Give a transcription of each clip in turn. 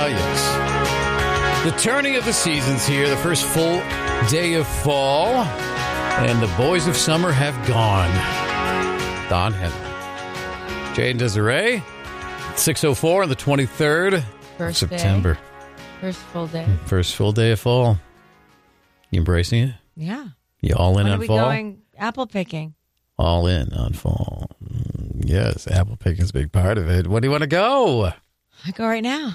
Yes. The turning of the seasons here, the first full day of fall, and the boys of summer have gone. Don Henley. Jay and Desiree, 6:04 on the 23rd of September. First full day. First full day of fall. You embracing it? Yeah. You all in when on are we fall? Going apple picking? All in on fall. Yes, apple picking is a big part of it. When do you want to go? I go right now.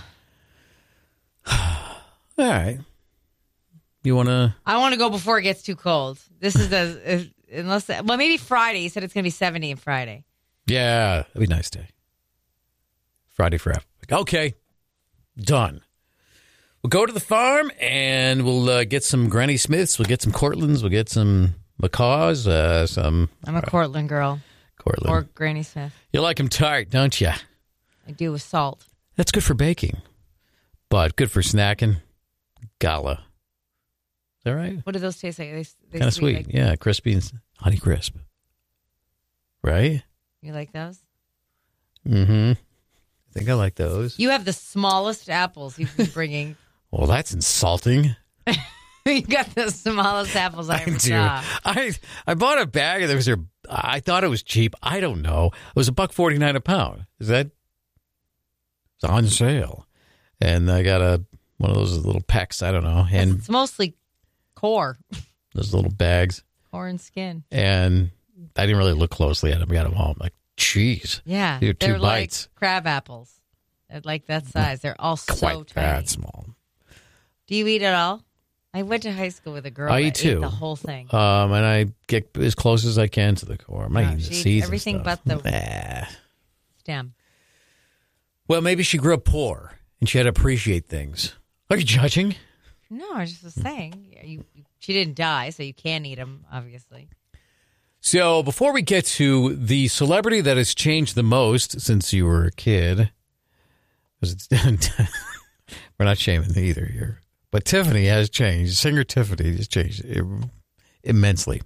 All right. You want to? I want to go before it gets too cold. This is maybe Friday. You said it's going to be 70 on Friday. Yeah, it'll be a nice day. Friday for apple pick. Okay, done. We'll go to the farm and we'll get some Granny Smiths. We'll get some Cortlands. We'll get some Macaws. I'm a Cortland girl. Cortland. Or Granny Smith. You like them tart, don't you? I do with salt. That's good for baking, but good for snacking. Gala. Is that right? What do those taste like? They kind of sweet. like, yeah, crispy and Honey Crisp. Right? You like those? Mm-hmm. I think I like those. You have the smallest apples you've been bringing. Well, that's insulting. You got the smallest apples I ever saw. I bought a bag and I thought it was cheap. I don't know. It was $1.49 a pound. It's on sale. And I got one of those little packs. I don't know. And it's mostly core. Those little bags. Core and skin. And I didn't really look closely at them. I got them home. Like, geez. Yeah. They're 2 like bites. Crab apples. They're like that size. They're all so tiny. Quite that small. Do you eat it all? I went to high school with a girl. I that eat too. Ate the whole thing. And I get as close as I can to the core. I'm not eating the seeds. Everything stuff. but the stem. Well, maybe she grew up poor and she had to appreciate things. Are you judging? No, I was just saying. She didn't die, so you can eat them, obviously. So before we get to the celebrity that has changed the most since you were a kid, we're not shaming either here, but Tiffany has changed. Singer Tiffany has changed immensely.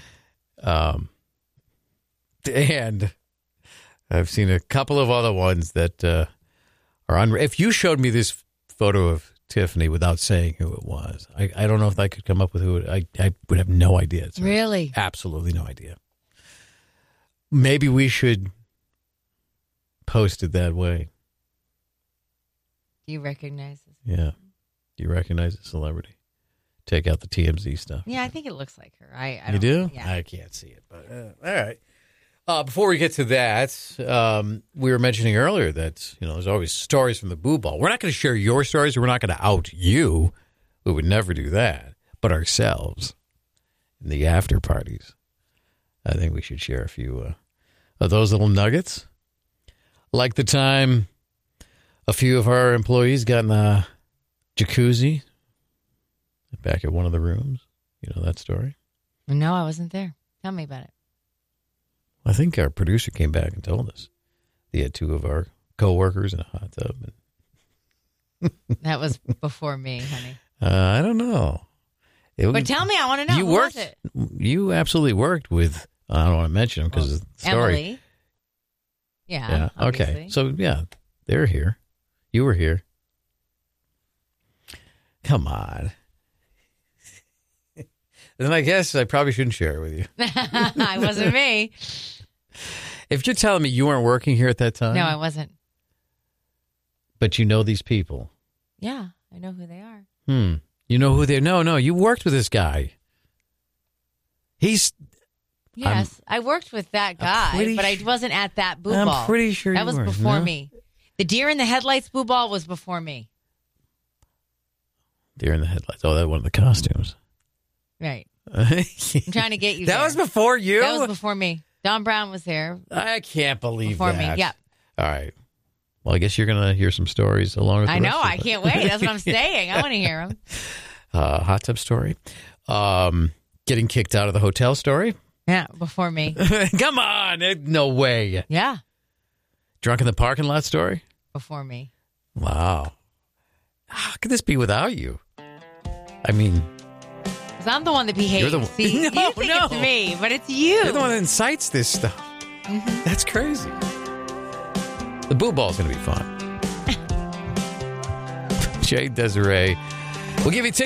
And I've seen a couple of other ones that are on. If you showed me this photo of Tiffany without saying who it was, I don't know if I could come up with who I would have no idea. Really? Absolutely no idea. Maybe we should post it that way. Do you recognize this? Yeah. Do you recognize the celebrity? Take out the TMZ stuff. Yeah, I think it looks like her. I you do? Yeah. I can't see it, but all right. Before we get to that, we were mentioning earlier that there's always stories from the Boo Ball. We're not going to share your stories. We're not going to out you. We would never do that. But ourselves in the after parties, I think we should share a few of those little nuggets. Like the time a few of our employees got in a jacuzzi back at one of the rooms. You know that story? No, I wasn't there. Tell me about it. I think our producer came back and told us he had 2 of our coworkers in a hot tub. That was before me, honey. I don't know. But tell me, I want to know. You Who worked. was it? You absolutely worked with. I don't want to mention them because of the story. Emily. Yeah. Obviously. Okay. So yeah, they're here. You were here. Come on. Then I guess I probably shouldn't share it with you. It wasn't me. If you're telling me you weren't working here at that time. No, I wasn't. But you know these people. Yeah, I know who they are. You know who they are? No, you worked with this guy. Yes, I worked with that guy, but I wasn't at that Boo Ball. I'm pretty sure that was before me. The Deer in the Headlights Boo Ball was before me. Deer in the Headlights. Oh, that one of the costumes. Right. I'm trying to get you That there. was before you? That was before me. Don Brown was there. I can't believe before that. Me. Yeah. All right. Well, I guess you're going to hear some stories along with the I know. rest of I can't wait. That's what I'm saying. I want to hear them. Hot tub story. Getting kicked out of the hotel story. Yeah, before me. Come on. No way. Yeah. Drunk in the parking lot story. Before me. Wow. How could this be without you? I mean... Because I'm the one that behaves. You're the one. See, you think it's me, but it's you. You're the one that incites this stuff. Mm-hmm. That's crazy. The Boo Ball's going to be fun. Jay Desiree. We'll give you